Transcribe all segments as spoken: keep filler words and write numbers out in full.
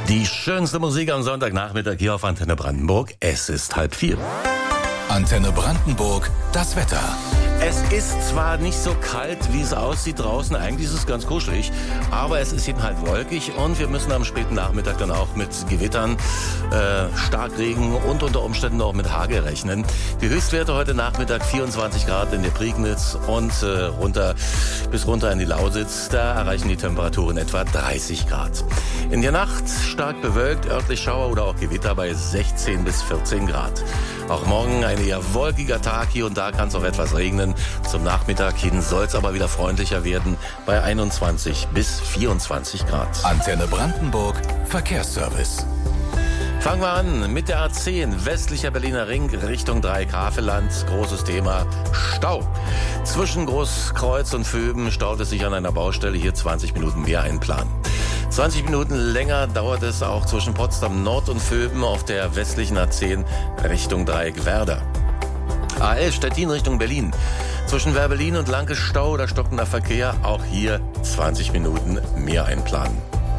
Die schönste Musik am Sonntagnachmittag hier auf Antenne Brandenburg. Es ist halb vier. Antenne Brandenburg, das Wetter. Es ist zwar nicht so kalt, wie es aussieht draußen, eigentlich ist es ganz kuschelig, aber es ist eben halt wolkig und wir müssen am späten Nachmittag dann auch mit Gewittern, äh, Starkregen und unter Umständen auch mit Hagel rechnen. Die Höchstwerte heute Nachmittag vierundzwanzig Grad in der Prignitz und äh, runter bis runter in die Lausitz. Da erreichen die Temperaturen etwa dreißig Grad. In der Nacht stark bewölkt, örtlich Schauer oder auch Gewitter bei sechzehn bis vierzehn Grad. Auch morgen ein eher wolkiger Tag, hier und da kann es auch etwas regnen. Zum Nachmittag hin soll es aber wieder freundlicher werden bei einundzwanzig bis vierundzwanzig Grad. Antenne Brandenburg, Verkehrsservice. Fangen wir an mit der A zehn, westlicher Berliner Ring, Richtung Dreieck-Havelland. Großes Thema, Stau. Zwischen Großkreuz und Vöben staut es sich an einer Baustelle, hier zwanzig Minuten mehr einplanen. zwanzig Minuten länger dauert es auch zwischen Potsdam Nord und Vöben auf der westlichen A zehn Richtung Dreieck-Werder. A elf Stettin Richtung Berlin. Zwischen Werbelin und Lanke Stau oder stockender Verkehr, auch hier zwanzig Minuten mehr einplanen.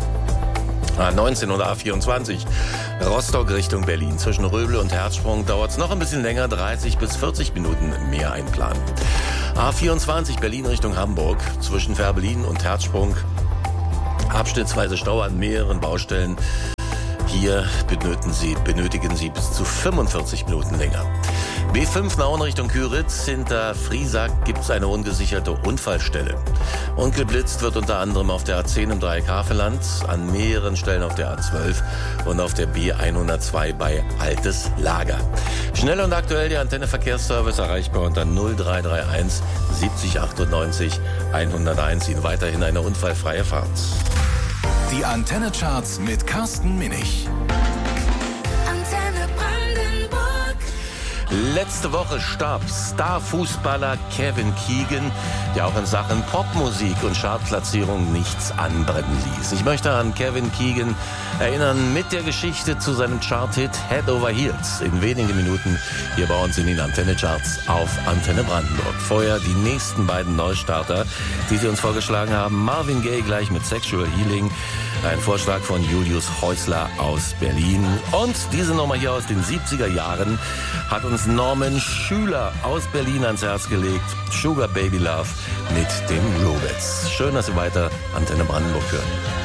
A neunzehn oder A vierundzwanzig, Rostock Richtung Berlin. Zwischen Röbel und Herzsprung dauert es noch ein bisschen länger, dreißig bis vierzig Minuten mehr einplanen. A vierundzwanzig Berlin Richtung Hamburg. Zwischen Werbelin und Herzsprung abschnittsweise Stau an mehreren Baustellen. Hier benötigen Sie, benötigen Sie bis zu fünfundvierzig Minuten länger. B fünf Nauen Richtung Küritz. Hinter Friesack gibt es eine ungesicherte Unfallstelle. Und geblitzt wird unter anderem auf der A zehn im Dreieck-Havelland, an mehreren Stellen auf der A zwölf und auf der B hundertzwei bei Altes Lager. Schnell und aktuell der Antenne Verkehrsservice erreichbar unter null drei drei eins siebzig achtundneunzig hunderteins. Ihnen weiterhin eine unfallfreie Fahrt. Die Antenne Charts mit Carsten Minich. Antenne Brandenburg. Letzte Woche starb Starfußballer Kevin Keegan, der auch in Sachen Popmusik und Chartplatzierung nichts anbrennen ließ. Ich möchte an Kevin Keegan erinnern mit der Geschichte zu seinem Charthit Head Over Heels. In wenigen Minuten hier bei uns in den Antenne Charts auf Antenne Brandenburg. Vorher die nächsten beiden Neustarter, die Sie uns vorgeschlagen haben. Marvin Gaye gleich mit Sexual Healing. Ein Vorschlag von Julius Häusler aus Berlin. Und diese Nummer hier aus den siebziger Jahren hat uns Norman Schüler aus Berlin ans Herz gelegt. Sugar Baby Love mit den Rubets. Schön, dass Sie weiter Antenne Brandenburg hören.